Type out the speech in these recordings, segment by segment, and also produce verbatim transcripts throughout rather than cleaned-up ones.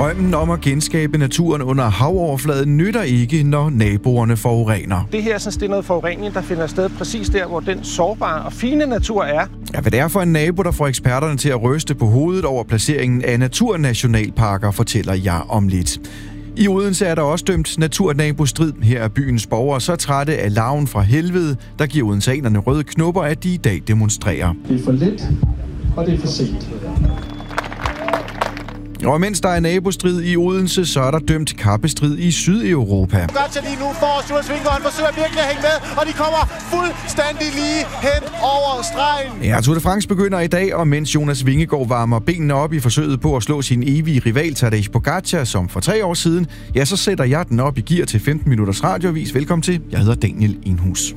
Drømmen om at genskabe naturen under havoverfladen nytter ikke, når naboerne forurener. Det her synes, det er noget forurening, der finder sted præcis der, hvor den sårbare og fine natur er. Ja, hvad det er for en nabo, der får eksperterne til at ryste på hovedet over placeringen af naturnationalparker, fortæller jeg om lidt. I Odense er der også dømt naturnabostrid. Her er byens borgere så trætte af larven fra helvede, der giver odenseanerne røde knopper, at de i dag demonstrerer. Det er for lidt, og det er for sent. Og mens der er nabostrid i Odense, så er der dømt kappestrid i Sydeuropa. Godt til lige nu for Stuart Svinker, han forsøger virkelig at hænge med, og de kommer fuldstændig lige hen over stregen. Ja, Tour de France begynder i dag, og mens Jonas Vingegaard varmer benene op i forsøget på at slå sin evige rival Tadej Pogačar, som for tre år siden, ja, så sætter jeg den op i gear til femten minutters radioavis. Velkommen til. Jeg hedder Daniel Enhus.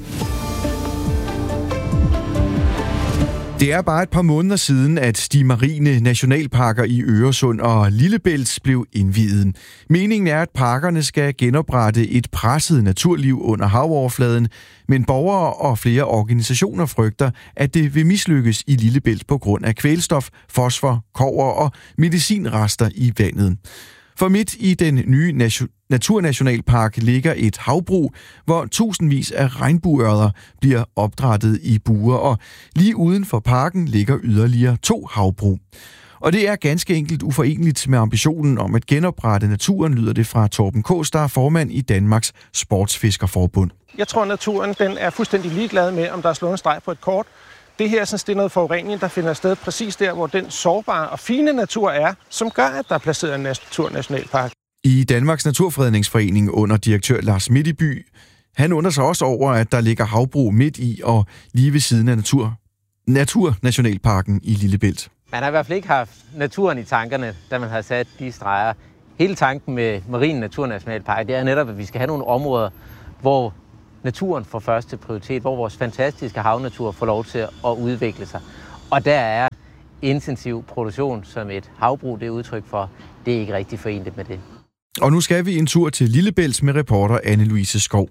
Det er bare et par måneder siden, at de marine nationalparker i Øresund og Lillebælt blev indviet. Meningen er, at parkerne skal genoprette et presset naturliv under havoverfladen, men borgere og flere organisationer frygter, at det vil mislykkes i Lillebælt på grund af kvælstof, fosfor, kobber og medicinrester i vandet. For midt i den nye nation- naturnationalpark ligger et havbrug, hvor tusindvis af regnbueørder bliver opdrættet i buer, og lige uden for parken ligger yderligere to havbrug. Og det er ganske enkelt uforeneligt med ambitionen om at genoprette naturen, lyder det fra Torben Kaas, der er formand i Danmarks Sportsfiskerforbund. Jeg tror, at naturen den er fuldstændig ligeglad med, om der er slået en streg på et kort. Det her synes, det er noget forurening, der finder sted præcis der, hvor den sårbare og fine natur er, som gør, at der er placeret en naturnationalpark. I Danmarks Naturfredningsforening under direktør Lars Midtby, han undrer sig også over, at der ligger havbrug midt i og lige ved siden af natur, Naturnationalparken i Lillebælt. Man har i hvert fald ikke haft naturen i tankerne, da man har sat de streger. Hele tanken med Marin Naturnationalpark, det er netop, at vi skal have nogle områder, hvor naturen får første prioritet, hvor vores fantastiske havnatur får lov til at udvikle sig. Og der er intensiv produktion, som et havbrug det er udtryk for, det er ikke rigtig forenligt med det. Og nu skal vi en tur til Lillebælt med reporter Anne-Louise Skov.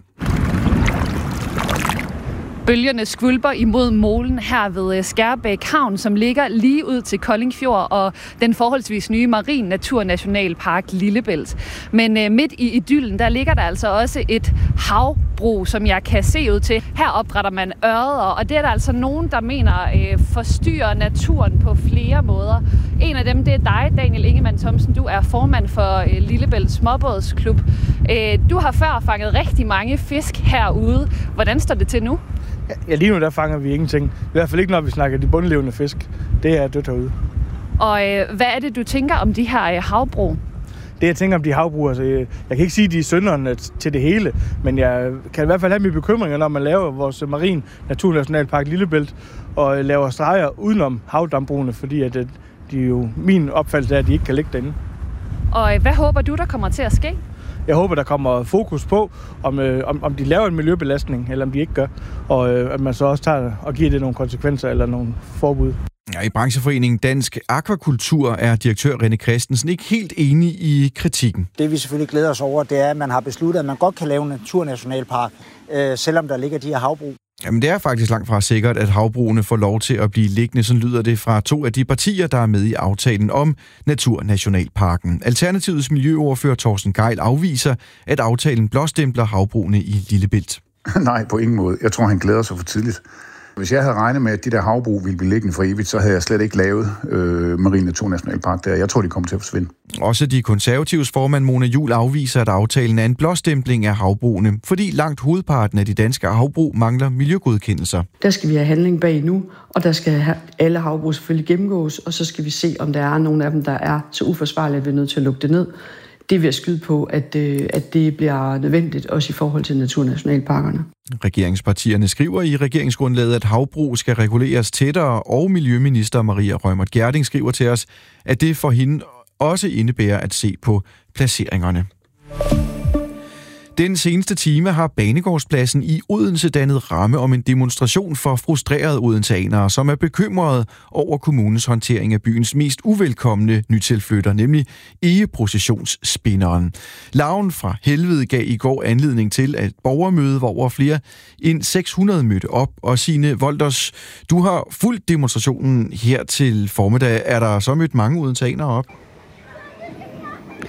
Bølgerne skvulper imod molen her ved Skærbæk Havn, som ligger lige ud til Kolding Fjord og den forholdsvis nye Marin Naturnationalpark Lillebælt. Men øh, midt i idyllen, der ligger der altså også et havbrug, som jeg kan se ud til. Her opdrætter man ørreder, og det er der altså nogen, der mener øh, forstyrrer naturen på flere måder. En af dem, det er dig, Daniel Ingemann Thomsen. Du er formand for øh, Lillebælt Småbådsklub. Øh, du har før fanget rigtig mange fisk herude. Hvordan står det til nu? Ja, lige nu der fanger vi ingenting. I hvert fald ikke, når vi snakker de bundlevende fisk. Det er dødt herude. Og øh, hvad er det, du tænker om de her øh, havbrug? Det, jeg tænker om de havbrug, altså, jeg kan ikke sige, at de er synderne til det hele, men jeg kan i hvert fald have mine bekymringer, når man laver vores Marin Naturnationalpark Lillebælt og laver streger udenom havdambrugene, fordi at, at de jo, min opfattelse er, at de ikke kan ligge derinde. Og øh, hvad håber du, der kommer til at ske? Jeg håber, der kommer fokus på, om, øh, om, om de laver en miljøbelastning, eller om de ikke gør, og øh, at man så også tager og giver det nogle konsekvenser eller nogle forbud. Ja, i brancheforeningen Dansk Aquakultur er direktør René Christensen ikke helt enig i kritikken. Det vi selvfølgelig glæder os over, det er, at man har besluttet, at man godt kan lave en naturnationalpark, øh, selvom der ligger de her havbrug. Jamen det er faktisk langt fra sikkert, at havbrugene får lov til at blive liggende, sådan lyder det fra to af de partier, der er med i aftalen om Naturnationalparken. Alternativets miljøordfører Torsten Gejl afviser, at aftalen blåstempler havbrugene i Lillebælt. Nej, på ingen måde. Jeg tror, han glæder sig for tidligt. Hvis jeg havde regnet med, at de der havbrug ville blive liggende for evigt, så havde jeg slet ikke lavet øh, Marin Naturnationalpark der. Jeg tror, de kommer til at forsvinde. Også de konservatives formand Mona Juul afviser, at aftalen er en blåstempling af havbrugene, fordi langt hovedparten af de danske havbrug mangler miljøgodkendelser. Der skal vi have handling bag nu, og der skal alle havbrug selvfølgelig gennemgås, og så skal vi se, om der er nogle af dem, der er så uforsvarlige, at vi er nødt til at lukke det ned. Det vil jeg skyde på, at, at det bliver nødvendigt, også i forhold til naturnationalparkerne. Regeringspartierne skriver i regeringsgrundlaget, at havbrug skal reguleres tættere, og miljøminister Maria Reumert Gjerding skriver til os, at det for hende også indebærer at se på placeringerne. Den seneste time har Banegårdspladsen i Odense dannet ramme om en demonstration for frustrerede odenseanere, som er bekymrede over kommunens håndtering af byens mest uvelkomne nytilflytter, nemlig egeprocessionsspinderen. Larven fra helvede gav i går anledning til et borgermøde, hvor over flere end seks hundrede mødte op. Og Signe Wolders, du har fulgt demonstrationen her til formiddag. Er der så mødt mange odenseanere op?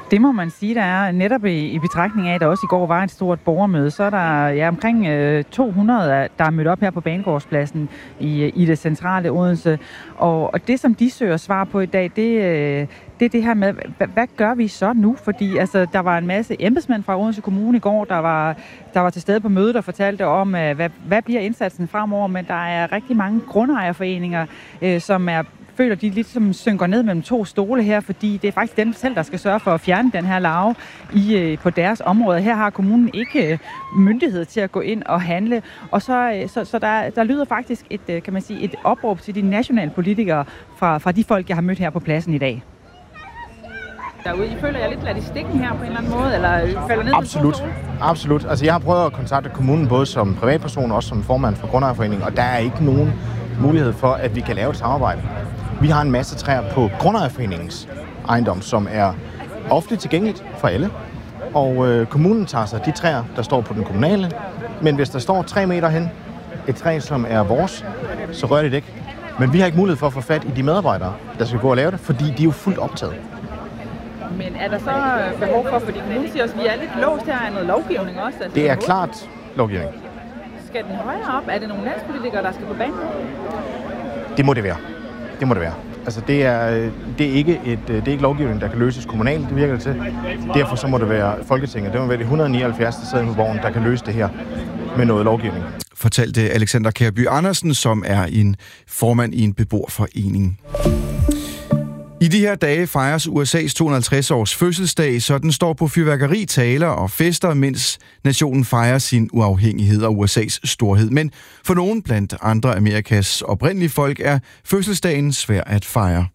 Det må man sige, der er netop i, i betragtning af, at der også i går var et stort borgermøde. Så er der ja, omkring øh, to hundrede, der er mødt op her på Banegårdspladsen i, i det centrale Odense. Og, og det, som de søger svar på i dag, det, øh, det er det her med, hvad, hvad gør vi så nu? Fordi altså, der var en masse embedsmænd fra Odense Kommune i går, der var, der var til stede på mødet og fortalte om, øh, hvad, hvad bliver indsatsen fremover. Men der er rigtig mange grundejerforeninger, øh, som er føler, de ligesom synker ned mellem to stole her, fordi det er faktisk dem selv, der skal sørge for at fjerne den her larve i, på deres område. Her har kommunen ikke myndighed til at gå ind og handle. Og så, så, så der, der lyder faktisk et, kan man sige, et opråb til de nationale politikere fra, fra de folk, jeg har mødt her på pladsen i dag. Derude, I føler jeg lidt ladt i stikken her på en eller anden måde, eller falder ned? Absolut. Absolut. Altså, jeg har prøvet at kontakte kommunen både som privatperson og også som formand for Grundejerforeningen, og der er ikke nogen mulighed for, at vi kan lave et samarbejde. Vi har en masse træer på Grundejerforeningens ejendom, som er offentligt tilgængeligt for alle. Og øh, kommunen tager sig de træer, der står på den kommunale. Men hvis der står tre meter hen, et træ, som er vores, så rører det det ikke. Men vi har ikke mulighed for at få fat i de medarbejdere, der skal gå og lave det, fordi de er jo fuldt optaget. Men er der så behov for, fordi kommunen siger også, at vi er lidt låst her af noget lovgivning også? Altså det er klart lovgivning. Skal den højere op? Er det nogle landspolitikere, der skal på banen? Det må det være. Det må det være. Altså det er, det er ikke et, det er ikke lovgivning, der kan løses kommunalt, det virker det til. Derfor så må det være Folketinget. Det må være de et hundrede og nioghalvfjerds, der sidder på borgen, der kan løse det her med noget lovgivning. Fortalte Alexander Kærby Andersen, som er en formand i en beboerforening. I de her dage fejres U S A's to hundrede og halvtreds års fødselsdag, så den står på fyrværkeri, taler og fester, mens nationen fejrer sin uafhængighed og U S A's storhed. Men for nogen blandt andre Amerikas oprindelige folk er fødselsdagen svær at fejre.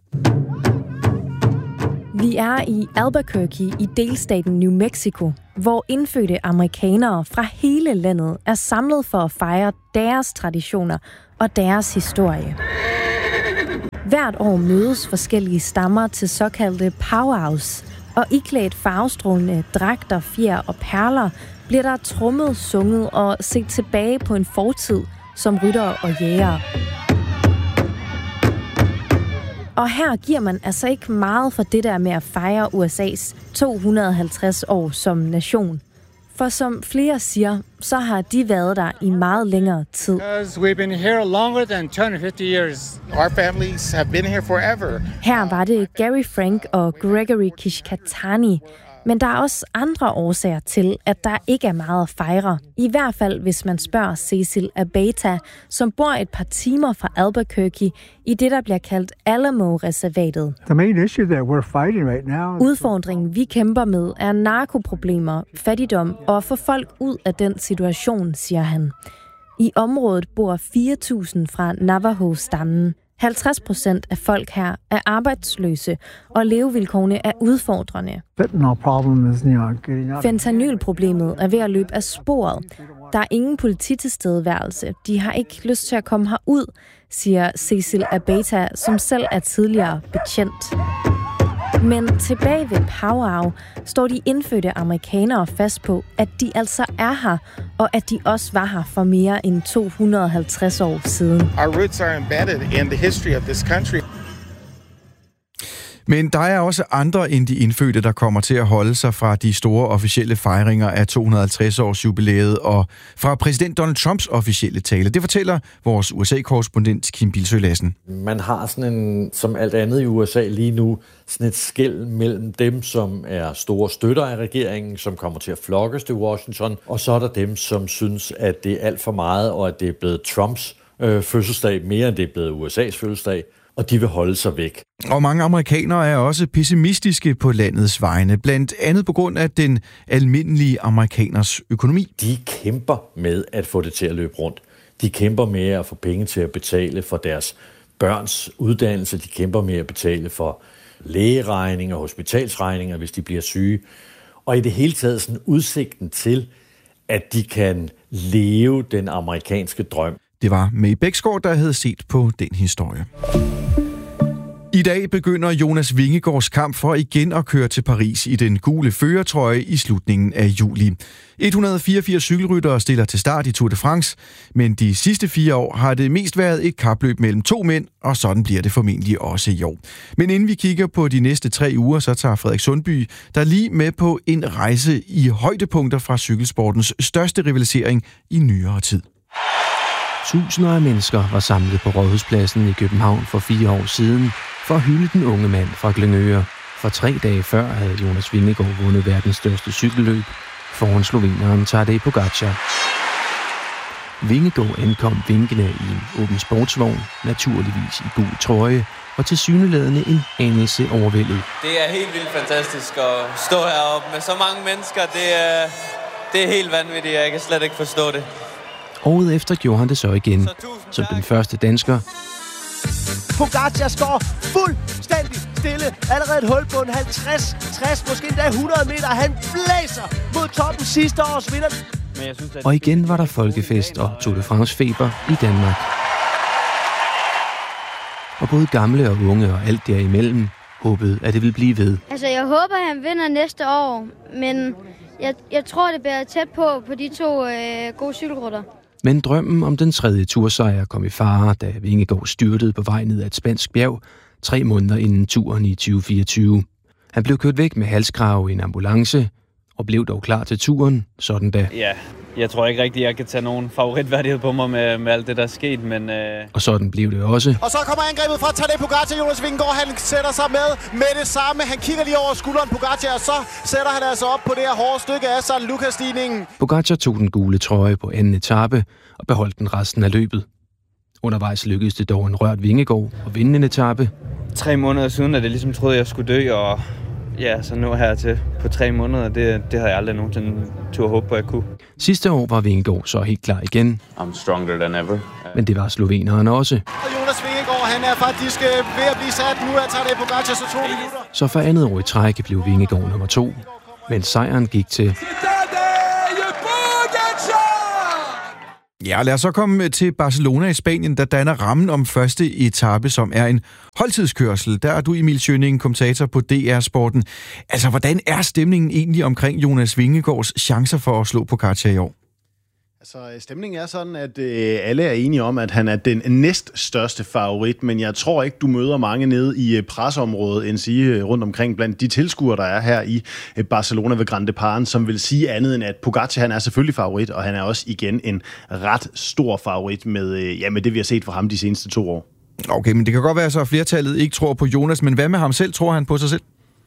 Vi er i Albuquerque i delstaten New Mexico, hvor indfødte amerikanere fra hele landet er samlet for at fejre deres traditioner og deres historie. Hvert år mødes forskellige stammer til såkaldte powwows, og iklædt farvestrålende dragter, fjer og perler bliver der trommet, sunget og set tilbage på en fortid som ryttere og jægere. Og her giver man altså ikke meget for det der med at fejre U S A's to hundrede og halvtreds år som nation. For som flere siger, så har de været der i meget længere tid. We've been here longer than two hundred fifty years. Our families have been here forever. Her var det Gary Frank og Gregory Kishkatani. Men der er også andre årsager til, at der ikke er meget at fejre. I hvert fald, hvis man spørger Cecil Abeta, som bor et par timer fra Albuquerque i det, der bliver kaldt Alamo-reservatet. The main issue that we're fighting right now. Udfordringen, vi kæmper med, er narkoproblemer, fattigdom og at få folk ud af den situation, siger han. I området bor fire tusind fra Navajo-stammen. halvtreds procent af folk her er arbejdsløse, og levevilkårene er udfordrende. Fentanylproblemet er ved at løbe af sporet. Der er ingen polititilstedeværelse. De har ikke lyst til at komme herud, siger Cecil Abeta, som selv er tidligere betjent. Men tilbage ved powwow står de indfødte amerikanere fast på, at de altså er her, og at de også var her for mere end to hundrede og halvtreds år siden. Our roots are embedded in the history of this country. Men der er også andre end de indfødte, der kommer til at holde sig fra de store officielle fejringer af to hundrede og halvtreds års jubilæet og fra præsident Donald Trumps officielle tale. Det fortæller vores U S A-korrespondent Kim Bilsøe Lassen. Man har sådan en, som alt andet i U S A lige nu, sådan et skel mellem dem, som er store støtter af regeringen, som kommer til at flokkes til Washington, og så er der dem, som synes, at det er alt for meget, og at det er blevet Trumps øh, fødselsdag, mere end det er blevet U S A's fødselsdag, og de vil holde sig væk. Og mange amerikanere er også pessimistiske på landets vegne, blandt andet på grund af den almindelige amerikaners økonomi. De kæmper med at få det til at løbe rundt. De kæmper med at få penge til at betale for deres børns uddannelse. De kæmper med at betale for lægeregninger, hospitalsregninger, hvis de bliver syge. Og i det hele taget sådan udsigten til, at de kan leve den amerikanske drøm. Det var May Bæksgaard, der havde set på den historie. I dag begynder Jonas Vingegaards kamp for igen at køre til Paris i den gule førertrøje i slutningen af juli. et hundrede og fireogfirs cykelryttere stiller til start i Tour de France, men de sidste fire år har det mest været et kapløb mellem to mænd, og sådan bliver det formentlig også i år. Men inden vi kigger på de næste tre uger, så tager Frederik Sundby der lige med på en rejse i højdepunkter fra cykelsportens største rivalisering i nyere tid. Tusinder af mennesker var samlet på Rådhuspladsen i København for fire år siden for at hylde den unge mand fra Glyngøre. For tre dage før havde Jonas Vingegaard vundet verdens største cykelløb foran sloveneren Tadej Pogačar. Vingegaard ankom vinkende i en åben sportsvogn, naturligvis i gul trøje, og tilsyneladende en anelse overvældet. Det er helt vildt fantastisk at stå heroppe med så mange mennesker. Det er, det er helt vanvittigt, jeg kan slet ikke forstå det. Året efter gjorde han det så igen, som den første dansker. Pogačar står fuldstændig stille. Allerede et hul på en halvtreds, tres, måske endda hundrede meter. Han blæser mod toppen sidste års vinder. Men jeg synes, at... Og igen var der folkefest og Tour de France feber i Danmark. Og både gamle og unge og alt derimellem håbede, at det ville blive ved. Altså, jeg håber, at han vinder næste år, men jeg, jeg tror, det bliver tæt på på de to øh, gode cykelrytter. Men drømmen om den tredje tursejr kom i fare, da Vingegaard styrtede på vej ned ad et spansk bjerg, tre måneder inden turen i tyve fireogtyve. Han blev kørt væk med halskrav i en ambulance, og blev dog klar til turen, sådan da. Ja, jeg tror ikke rigtigt, jeg kan tage nogen favoritværdighed på mig med, med alt det, der er sket, men... Øh... Og sådan blev det også. Og så kommer angrebet fra Tadej Pogačar. Jonas Vingegaard, han sætter sig med med det samme. Han kigger lige over skulderen Pogačar, og så sætter han altså op på det her hårde stykke af San Lucas-stigningen. Pogačar tog den gule trøje på anden etape og beholdt den resten af løbet. Undervejs lykkedes det dog en rørt Vingegaard og vinde en etape. Tre måneder siden, at jeg ligesom troede, jeg skulle dø, og ja, så nu her til på tre måneder, det, det har jeg aldrig nogensinde tur håbe på, at jeg kunne. Sidste år var Vingegaard så helt klar igen. I'm stronger than ever. Men det var sloveneren også. Og Jonas Vingegaard, han er faktisk ved at blive sat nu af Tadej Pogačar, så to minutter. Så for andet år i træk blev Vingegaard nummer to, men sejren gik til... Ja, lad os så komme til Barcelona i Spanien, der danner rammen om første etape, som er en holdtidskørsel. Der er du, Emil Schønning, kommentator på D R Sporten. Altså, hvordan er stemningen egentlig omkring Jonas Vingegaards chancer for at slå Pogačar i år? Altså, stemningen er sådan, at øh, alle er enige om, at han er den næststørste favorit, men jeg tror ikke, du møder mange nede i øh, presseområdet, end sige øh, rundt omkring blandt de tilskuere, der er her i øh, Barcelona ved Grande Paren, som vil sige andet end, at Pogačar, han er selvfølgelig favorit, og han er også igen en ret stor favorit med, øh, ja, med det, vi har set fra ham de seneste to år. Okay, men det kan godt være, så flertallet ikke tror på Jonas, men hvad med ham selv? Tror han på sig selv?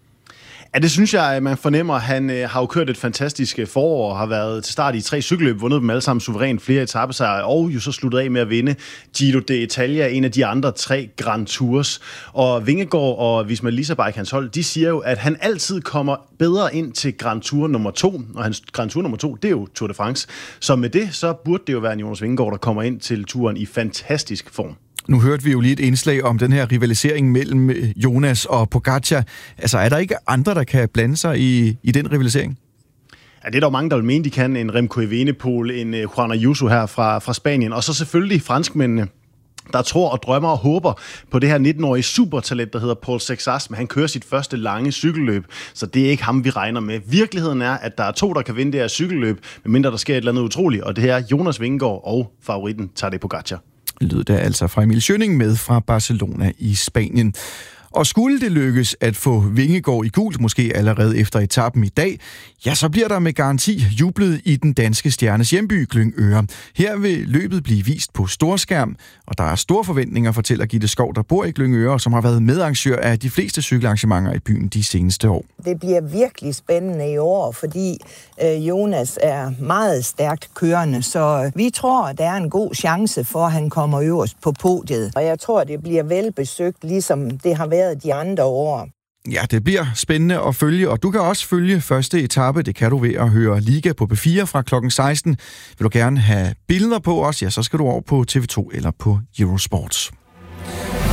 Ja, det synes jeg, man fornemmer. Han øh, har jo kørt et fantastisk forår og har været til start i tre cykelløb, vundet dem alle sammen suverænt, flere etapesejre, og jo så sluttet af med at vinde Giro d'Italia, en af de andre tre Grand Tours. Og Vingegaard og Visma Leasebike, hans hold, de siger jo, at han altid kommer bedre ind til Grand Tour nummer to, og hans Grand Tour nummer to, det er jo Tour de France. Så med det, så burde det jo være en Jonas Vingegaard, der kommer ind til turen i fantastisk form. Nu hørte vi jo lige et indslag om den her rivalisering mellem Jonas og Pogačar. Altså, er der ikke andre, der kan blande sig i, i den rivalisering? Ja, det er der jo mange, der vil mene, de kan. En Remco Evenepoel, en Juan Ayuso her fra, fra Spanien, og så selvfølgelig franskmændene, der tror og drømmer og håber på det her nitten-årige supertalent, der hedder Paul Sexas, men han kører sit første lange cykelløb, så det er ikke ham, vi regner med. Virkeligheden er, at der er to, der kan vinde det her cykelløb, medmindre der sker et eller andet utroligt, og det her er Jonas Vingegaard og favoritten Tadej Pogačar. Lød der altså fra Emil Schønning med fra Barcelona i Spanien. Og skulle det lykkes at få Vingegaard i gult, måske allerede efter etappen i dag, ja, så bliver der med garanti jublet i den danske stjernes hjemby, Glyngøre. Her vil løbet blive vist på storskærm, og der er store forventninger, fortæller Gitte Skov, der bor i Glyngøre, som har været medarrangør af de fleste cykelarrangementer i byen de seneste år. Det bliver virkelig spændende i år, fordi øh, Jonas er meget stærkt kørende, så vi tror, at der er en god chance for, at han kommer øverst på podiet. Og jeg tror, det bliver velbesøgt, ligesom det har været de andre år. Ja, det bliver spændende at følge, og du kan også følge første etape. Det kan du ved at høre Liga på P fire fra klokken seksten. Vil du gerne have billeder på os, ja, så skal du over på T V to eller på Eurosports.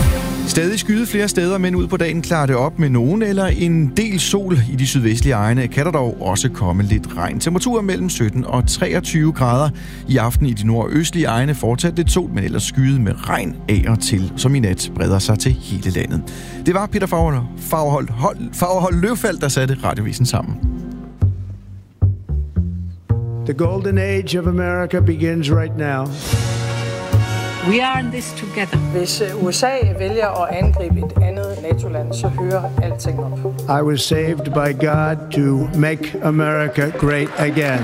Stadig skyde flere steder, men ud på dagen klarer det op med nogen eller en del sol. I de sydvestlige egne kan der dog også komme lidt regn. Temperaturer mellem sytten og treogtyve grader. I aften i de nordøstlige egne fortsat lidt sol, men ellers skyde med regn af og til, som i nat breder sig til hele landet. Det var Peter Fagerholt Løvfald, der satte Radiovisen sammen. The golden age of America begins right now. We are in this together. Hvis U S A vælger at angribe et andet NATO-land, så hører alting op. I was saved by God to make America great again.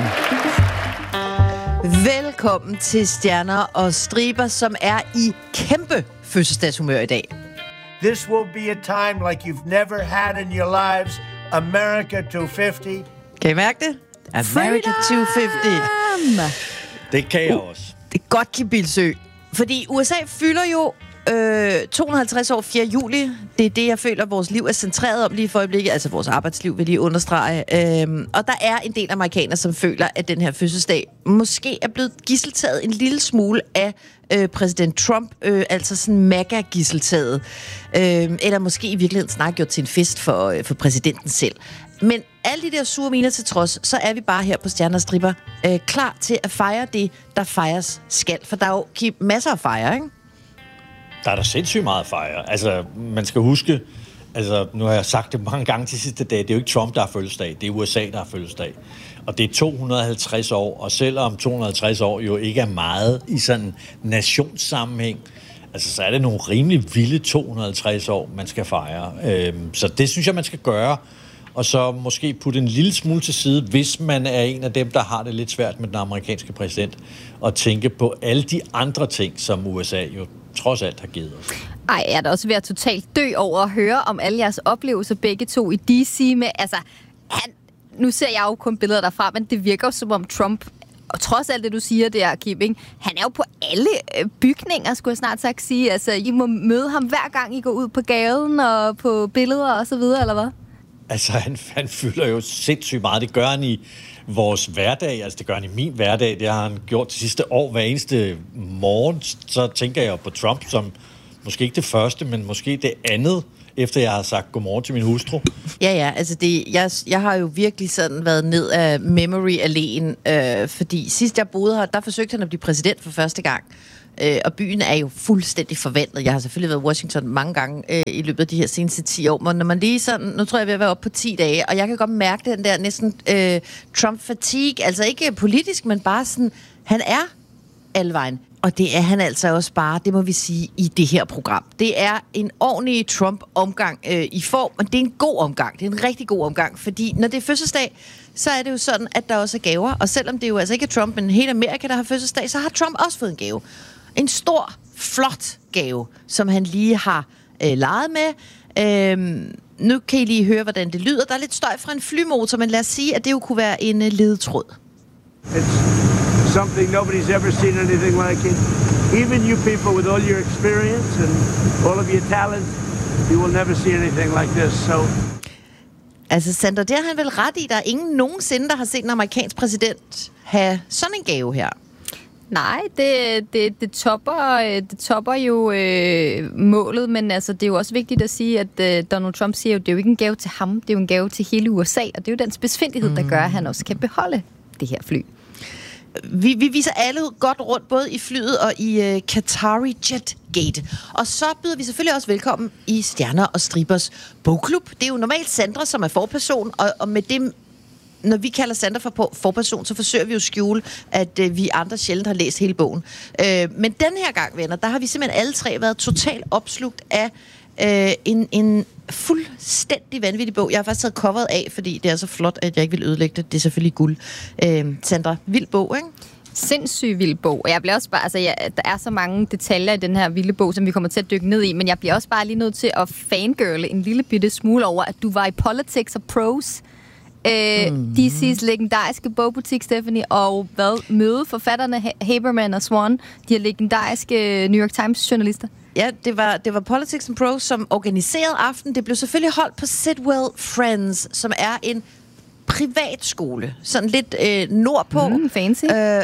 Velkommen til Stjerner og Striber, som er i kæmpe fødselsdagshumør i dag. This will be a time like you've never had in your lives. America to halvtreds. Kan I mærke det? America to halvtreds. Det kan jeg også. Det er godt, Kim Bilsø. Fordi U S A fylder jo øh, to hundrede og halvtreds år fjerde juli. Det er det, jeg føler, vores liv er centreret om lige for øjeblikket. Altså vores arbejdsliv, vil lige understrege. Øhm, og der er en del amerikanere, som føler, at den her fødselsdag måske er blevet gisseltaget en lille smule af øh, præsident Trump. Øh, altså sådan mega-gisseltaget. Øh, eller måske i virkeligheden snart gjort til en fest for, øh, for præsidenten selv. Men alle de der sure miner til trods, så er vi bare her på Stjerner og Striber øh, klar til at fejre det, der fejres skal. For der er jo masser af fejre, ikke? Der er der sindssygt meget at fejre. Altså, man skal huske, altså, nu har jeg sagt det mange gange til sidste dag, det er jo ikke Trump, der har fødselsdag, det er U S A, der har fødselsdag. Og det er to hundrede og halvtreds år, og selvom to hundrede og halvtreds år jo ikke er meget i sådan nationssammenhæng, altså, så er det nogle rimelig vilde to hundrede og halvtreds år, man skal fejre. Øhm, så det synes jeg, man skal gøre. Og så måske putte en lille smule til side, hvis man er en af dem, der har det lidt svært med den amerikanske præsident, og tænke på alle de andre ting, som U S A jo trods alt har givet os. Ej, jeg er da også ved at totalt dø over at høre om alle jeres oplevelser, begge to i D C med, altså, han, nu ser jeg jo kun billeder derfra, men det virker jo som om Trump, og trods alt det, du siger der, Kim, ikke? Han er jo på alle bygninger, skulle jeg snart sagt sige. Altså, I må møde ham hver gang, I går ud på gaden og på billeder og så videre, eller hvad? Altså, han, han fylder jo sindssygt meget. Det gør han i vores hverdag. Altså, det gør han i min hverdag. Det har han gjort de sidste år. Hver eneste morgen, så tænker jeg på Trump som måske ikke det første, men måske det andet, efter jeg har sagt godmorgen til min hustru. Ja, ja. Altså, det, jeg, jeg har jo virkelig sådan været ned af memory-alléen, øh, fordi sidst jeg boede her, der forsøgte han at blive præsident for første gang. Øh, og byen er jo fuldstændig forvandlet. Jeg har selvfølgelig været i Washington mange gange øh, i løbet af de her seneste ti år, men når man lige sådan, nu tror jeg, jeg vil være oppe på ti dage, og jeg kan godt mærke den der næsten øh, Trump-fatigue, altså ikke politisk, men bare sådan, han er alvejen. Og det er han altså også bare, det må vi sige, i det her program. Det er en ordentlig Trump-omgang øh, i form, og det er en god omgang. Det er en rigtig god omgang, fordi når det er fødselsdag, så er det jo sådan, at der også er gaver. Og selvom det jo altså ikke er Trump, men hele Amerika, der har fødselsdag, så har Trump også fået en gave. En stor, flot gave, som han lige har øh, leget med. Øhm, nu kan I lige høre, hvordan det lyder. Der er lidt støj fra en flymotor, men lad os sige, at det jo kunne være en øh, ledetråd. It's something nobody's ever seen anything like it. Even you people with all your experience and all of your talent, you will never see anything like this. So. Altså, Sandra, det har han vel ret i. Der er ingen nogensinde, der har set en amerikansk præsident have sådan en gave her. Nej, det, det, det, topper, det topper jo øh, målet, men altså, det er jo også vigtigt at sige, at øh, Donald Trump siger jo, det er jo ikke en gave til ham, det er jo en gave til hele U S A, og det er jo den spidsfindighed, der gør, at han også kan beholde det her fly. Vi, vi viser alle godt rundt, både i flyet og i øh, Qatari Jetgate. Og så byder vi selvfølgelig også velkommen i Stjerner og Stribers bogklub. Det er jo normalt Sandra, som er forperson, og, og med det... Når vi kalder Sandra for forperson, så forsøger vi jo at skjule, at øh, vi andre sjældent har læst hele bogen. Øh, men den her gang, venner, der har vi simpelthen alle tre været totalt opslugt af øh, en, en fuldstændig vanvittig bog. Jeg har faktisk taget coveret af, fordi det er så flot, at jeg ikke vil ødelægge det. Det er selvfølgelig guld. Øh, Sandra, vild bog, ikke? Sindssygt vild bog. Og jeg bliver også bare, altså, jeg, der er så mange detaljer i den her vilde bog, som vi kommer til at dykke ned i, men jeg bliver også bare lige nødt til at fangirle en lille bitte smule over, at du var i Politics og Prose. Øh, mm. D C's legendariske bogbutik, Stephanie, og hvad? Møde forfatterne Haberman og Swan, de her legendariske New York Times journalister. Ja, det var, det var Politics and Prose, som organiserede aften. Det blev selvfølgelig holdt på Sidwell Friends, som er en privatskole, sådan lidt øh, nordpå. Mm, fancy. Øh,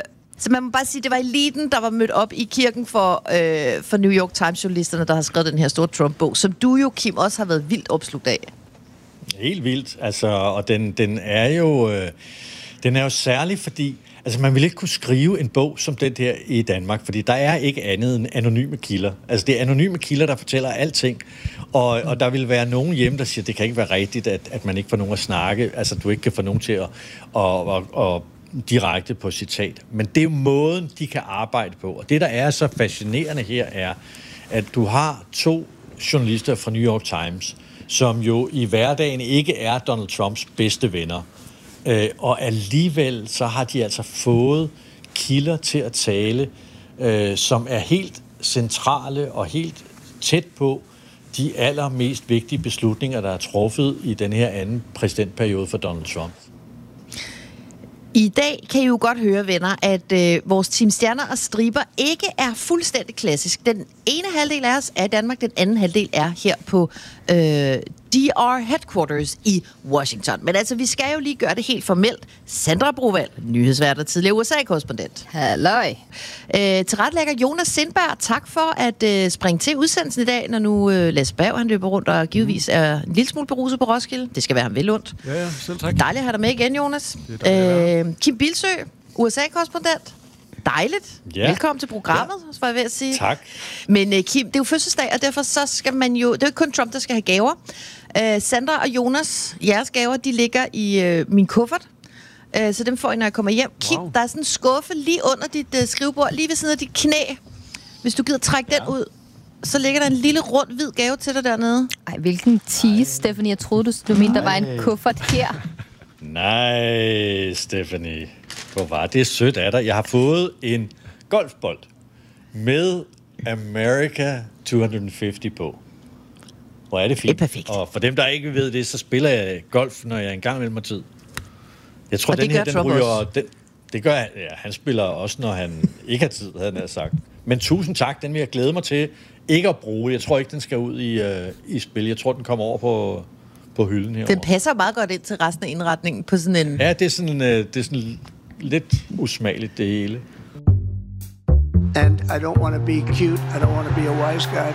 Så man må bare sige, det var eliten, der var mødt op i kirken for, øh, for New York Times-journalisterne, der har skrevet den her store Trump-bog, som du jo, Kim, også har været vildt opslugt af. Helt vildt, altså, og den, den er jo øh, den er jo særlig, fordi altså, man vil ikke kunne skrive en bog som den her i Danmark, fordi der er ikke andet end anonyme kilder. Altså, det er anonyme kilder, der fortæller alting, og, og der vil være nogen hjemme, der siger, at det kan ikke være rigtigt, at, at man ikke får nogen at snakke, altså, du ikke kan få nogen til at, at, at, at direkte på citat. Men det er jo måden, de kan arbejde på, og det, der er så fascinerende her, er, at du har to journalister fra New York Times, som jo i hverdagen ikke er Donald Trumps bedste venner. Øh, og alligevel så har de altså fået kilder til at tale, øh, som er helt centrale og helt tæt på de allermest vigtige beslutninger, der er truffet i den her anden præsidentperiode for Donald Trump. I dag kan I jo godt høre, venner, at øh, vores Team Stjerner og Striber ikke er fuldstændig klassisk. Den ene halvdel af os er i Danmark, den anden halvdel er her på øh, D R Headquarters i Washington. Men altså, vi skal jo lige gøre det helt formelt. Sandra Brovalg, nyhedsvært og tidligere U S A-korrespondent. Halløj. Øh, tilrettelægger Jonas Sindberg, tak for at øh, springe til udsendelsen i dag, når nu øh, Lasse Berg, han løber rundt og givetvis er en lille smule beruset på Roskilde. Det skal være ham vel ondt. Ja, ja, selv tak. Dejligt at have dig med igen, Jonas. Øh, Kim Bilsø, U S A-korrespondent. Dejligt. Ja. Velkommen til programmet, ja. var jeg ved at sige. Tak. Men uh, Kim, det er jo fødselsdag, og derfor så skal man jo... Det er jo ikke kun Trump, der skal have gaver. Uh, Sandra og Jonas, jeres gaver, de ligger i uh, min kuffert. Uh, så dem får I, når jeg kommer hjem. Kim, wow. Der er sådan en skuffe lige under dit uh, skrivebord, lige ved siden af dit knæ. Hvis du gider trække ja. den ud, så ligger der en lille rund hvid gave til dig dernede. Ej, hvilken tease, Stephanie. Jeg troede, du, du mente, der var en kuffert her. Nej, Stephanie. Hvor var det sødt af dig. Jeg har fået en golfbold med America to hundrede og halvtreds på. Hvor er det fint. Det er perfekt. Og for dem, der ikke ved det, så spiller jeg golf, når jeg engang mellem mig tid. Jeg tror, og den det her, gør den Trump ryger... Den, det gør han. Ja, han spiller også, når han ikke har tid, havde han sagt. Men tusind tak, den vil jeg glæde mig til ikke at bruge. Jeg tror ikke, den skal ud i, uh, i spil. Jeg tror, den kommer over på... på hylden her. Den passer meget godt ind til resten af indretningen på sådan en... Ja, det er sådan, det er sådan lidt usmageligt, det hele. And I don't want to be cute. I don't want to be a wise guy.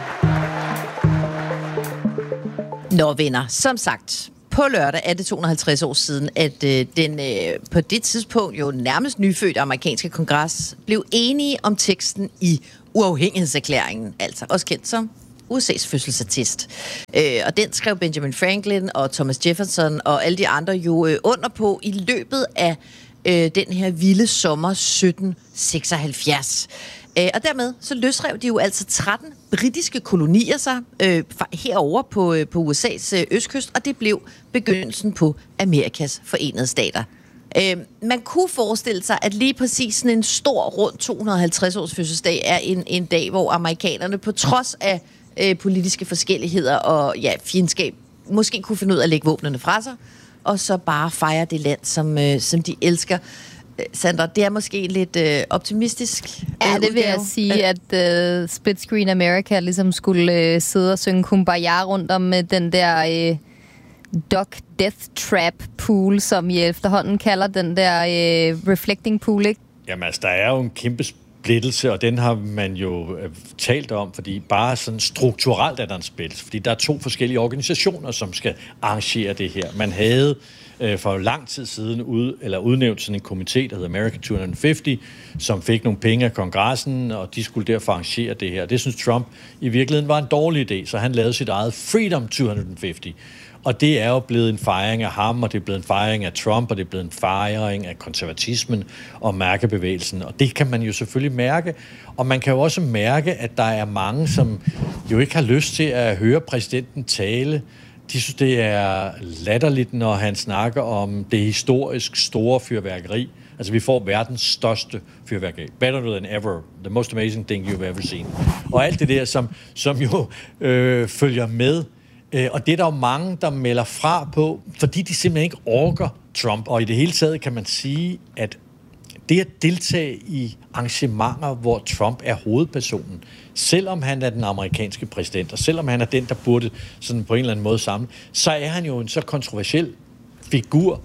Nå, venner, som sagt, på lørdag er det to hundrede og halvtreds år siden, at øh, den øh, på det tidspunkt jo nærmest nyfødte amerikanske kongres blev enige om teksten i uafhængighedserklæringen, altså også kendt som U S A's fødselsattest. Øh, og den skrev Benjamin Franklin og Thomas Jefferson og alle de andre jo øh, under på i løbet af øh, den her vilde sommer sytten seksoghalvfjerds. Øh, og dermed så løsrev de jo altså tretten britiske kolonier sig øh, herover på, øh, på U S A's øh, østkyst, og det blev begyndelsen på Amerikas Forenede Stater. Øh, man kunne forestille sig, at lige præcis sådan en stor rund to hundrede og halvtreds års fødselsdag er en, en dag, hvor amerikanerne på trods af øh, politiske forskelligheder og ja, fjendskab måske kunne finde ud af at lægge våbnene fra sig, og så bare fejre det land, som, øh, som de elsker. Sandra, det er måske lidt øh, optimistisk. Ja, det vil jeg sige, at uh, Split Screen America ligesom skulle uh, sidde og synge Kumbaya rundt om med den der uh, Duck Death Trap pool, som I efterhånden kalder den der uh, reflecting pool, ikke? Jamen altså, der er jo en kæmpe splittelse, og den har man jo øh, talt om, fordi bare sådan strukturelt er der en splittelse, fordi der er to forskellige organisationer, som skal arrangere det her. Man havde øh, for lang tid siden ud, eller udnævnt sådan en komité, der hedder America to hundrede og halvtreds, som fik nogle penge af kongressen, og de skulle derfor arrangere det her. Det synes Trump i virkeligheden var en dårlig idé, så han lavede sit eget Freedom to hundrede og halvtreds. Og det er jo blevet en fejring af ham, og det er blevet en fejring af Trump, og det er blevet en fejring af konservatismen og mærkebevægelsen. Og det kan man jo selvfølgelig mærke. Og man kan jo også mærke, at der er mange, som jo ikke har lyst til at høre præsidenten tale. De synes, det er latterligt, når han snakker om det historisk store fyrværkeri. Altså, vi får verdens største fyrværkeri. Better than ever. The most amazing thing you've ever seen. Og alt det der, som, som jo øh, følger med. Og det er der jo mange, der melder fra på, fordi de simpelthen ikke orker Trump. Og i det hele taget kan man sige, at det at deltage i arrangementer, hvor Trump er hovedpersonen, selvom han er den amerikanske præsident, og selvom han er den, der burde sådan på en eller anden måde samle, så er han jo en så kontroversiel figur,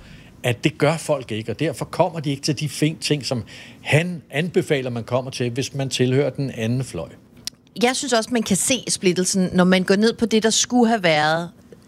at det gør folk ikke, og derfor kommer de ikke til de fine ting, som han anbefaler, man kommer til, hvis man tilhører den anden fløj. Jeg synes også, man kan se splittelsen, når man går ned på det, der skulle have været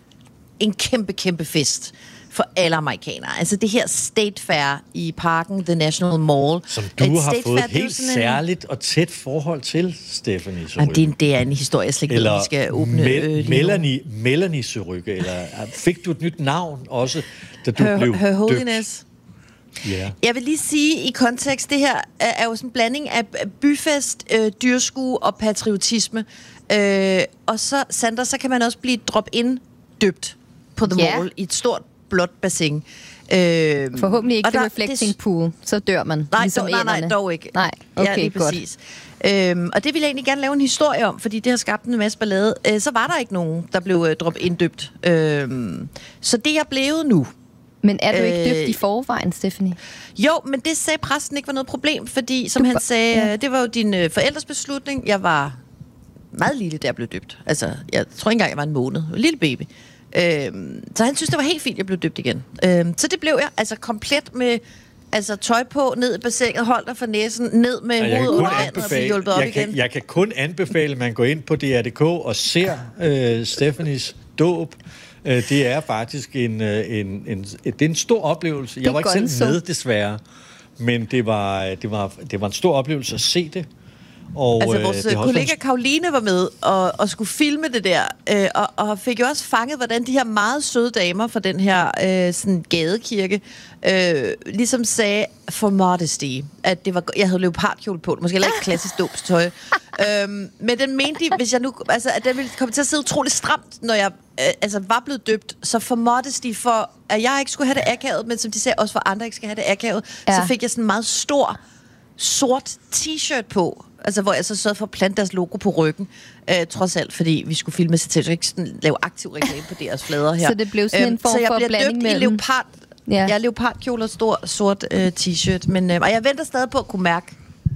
en kæmpe, kæmpe fest for alle amerikanere. Altså det her State Fair i parken, The National Mall. Som du et har State fået Fair, et helt en... særligt og tæt forhold til, Stephanie Surrugue. Og det, det er en historie, jeg slet ikke ved, vi skal åbne. Me- øh, Melanie, Melanie Surrugue, eller fik du et nyt navn også, da du her, blev her Holiness. Ja. Jeg vil lige sige i kontekst, det her er, er jo sådan en blanding af byfest, øh, dyrskue og patriotisme. Øh, og så, Sandra, så kan man også blive drop-in døbt på The Ja. Mall i et stort blåt bassin. Øh, Forhåbentlig ikke og The der- Reflecting det- Pool, så dør man. Nej, ligesom dog, nej, nej, ænderne. dog ikke. Nej, okay, ja, lige godt. præcis. Øhm, og det vil jeg egentlig gerne lave en historie om, fordi det har skabt en masse ballade. Øh, så var der ikke nogen, der blev øh, drop inddøbt. Øhm, så det er jeg blevet nu. Men er du ikke Øh, døbt i forvejen, Stephanie? Jo, men det sagde præsten ikke var noget problem, fordi som Du han ba- sagde, ja. ja. det var jo din øh, forældres beslutning. Jeg var meget lille, da jeg blev døbt. Altså, jeg tror ikke engang, jeg var en måned. En lille baby. Øhm, så han synes, det var helt fint, jeg blev døbt igen. Øhm, så det blev jeg, altså komplet med altså, tøj på, ned i bassinet, hold dig for næsen, ned med Og jeg kan hovedet kun under vandet og blive hjulpet op jeg igen. kan, jeg kan kun anbefale, at man går ind på D R punktum D K og ser øh, Stephanies dåb. Øh, det er faktisk en, øh, en, en, det er en stor oplevelse. Jeg var ikke selv gonzo. med, desværre. Men det var, det, var, det var en stor oplevelse at se det. Og, Altså, øh, vores det har også kollega været- Karoline var med og, og skulle filme det der, øh, og, og fik jo også fanget, hvordan de her meget søde damer fra den her øh, sådan gadekirke øh, ligesom sagde for modesty, at det var, jeg havde leopardkjole på, måske heller ikke klassisk dåbstøj. øhm, men den mente de, hvis jeg nu, altså, at den ville komme til at sidde utrolig stramt, når jeg øh, altså, var blevet døbt, så for modesty, for at jeg ikke skulle have det akavet, men som de sagde, også for andre ikke skal have det akavet, Ja. så fik jeg sådan en meget stor sort t-shirt på, altså hvor jeg så sørgede for at plante deres logo på ryggen, øh, trods alt, fordi vi skulle filme sig til, så jeg ikke sådan lave aktiv reklame på deres flader her. Så det blev sådan en form så jeg for bliver blanding døbt i mellem- leopard, Ja. ja. Jeg er leopardkjole og stor sort øh, t-shirt, men øh, og jeg venter stadig på at kunne mærke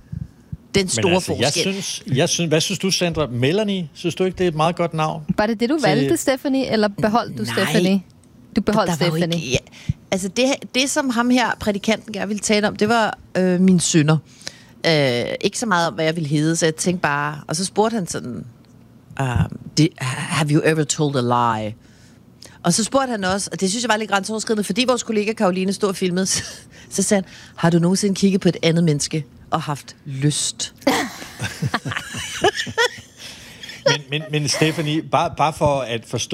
den store Men altså, jeg forskel. synes, jeg synes, hvad synes du, Sandra? Melanie, synes du ikke, det er et meget godt navn? Var det det, du Så- valgte, Stephanie, eller beholdt du Nej. Stephanie? Du beholdt Der var jo Stephanie. ikke, ja, altså det, det, som ham her, prædikanten, gerne ville tale om, det var øh, mine synder. Øh, ikke så meget om, hvad jeg ville hedde, så jeg tænkte bare... Og så spurgte han sådan... Um, did, have you ever told a lie? Og så spurgte han også, og det synes jeg var lidt grænseoverskridende, fordi vores kollega Karoline stod og filmede, så, så sagde han, har du nogensinde kigget på et andet menneske og haft lyst? Men, men, men Stephanie, bare, bare for at forstå,